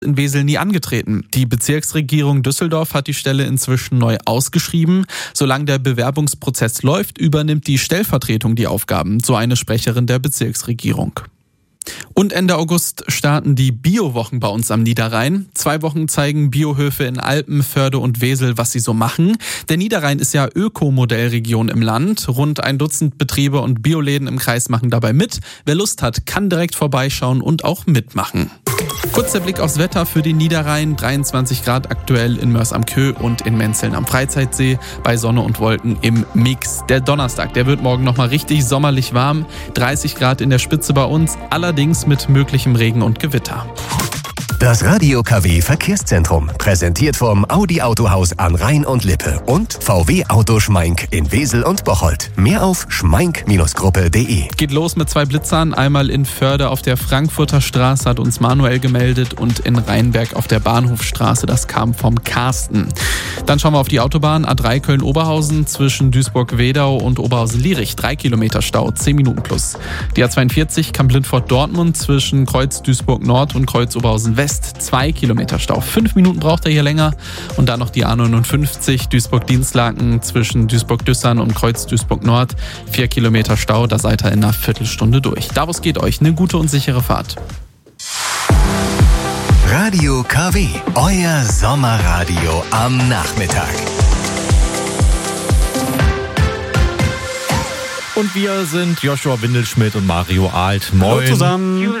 in Wesel nie angetreten. Die Bezirksregierung Düsseldorf hat die Stelle inzwischen neu ausgeschrieben. Solange der Bewerbungsprozess läuft, übernimmt die Stellvertretung die Aufgaben, so eine Sprecherin der Bezirksregierung. Und Ende August starten die Bio-Wochen bei uns am Niederrhein. 2 Wochen zeigen Biohöfe in Alpen, Förde und Wesel, was sie so machen. Der Niederrhein ist ja Ökomodellregion im Land. Rund 1 Dutzend Betriebe und Bioläden im Kreis machen dabei mit. Wer Lust hat, kann direkt vorbeischauen und auch mitmachen. Kurz der Blick aufs Wetter für den Niederrhein. 23 Grad aktuell in Mörs am Köh und in Menzeln am Freizeitsee. Bei Sonne und Wolken im Mix. Der Donnerstag, der wird morgen nochmal richtig sommerlich warm. 30 Grad in der Spitze bei uns, allerdings mit möglichem Regen und Gewitter. Das Radio KW Verkehrszentrum, präsentiert vom Audi Autohaus an Rhein und Lippe und VW Auto Schmeink in Wesel und Bocholt. Mehr auf schmeink-gruppe.de. Geht los mit 2 Blitzern. Einmal in Förde auf der Frankfurter Straße, hat uns Manuel gemeldet, und in Rheinberg auf der Bahnhofstraße, das kam vom Carsten. Dann schauen wir auf die Autobahn A3 Köln-Oberhausen zwischen Duisburg-Wedau und Oberhausen-Lierich. 3 Kilometer Stau, 10 Minuten plus. Die A42 Kamp-Lindfort-Dortmund zwischen Kreuz Duisburg-Nord und Kreuz Oberhausen-West. 2 Kilometer Stau. 5 Minuten braucht er hier länger. Und dann noch die A59 Duisburg-Dienstlaken zwischen Duisburg-Düssern und Kreuz Duisburg-Nord. 4 Kilometer Stau, da seid ihr in einer Viertelstunde durch. Davos geht euch eine gute und sichere Fahrt. Radio KW, euer Sommerradio am Nachmittag. Und wir sind Joshua Windelschmidt und Mario Alt. Moin. Hallo zusammen.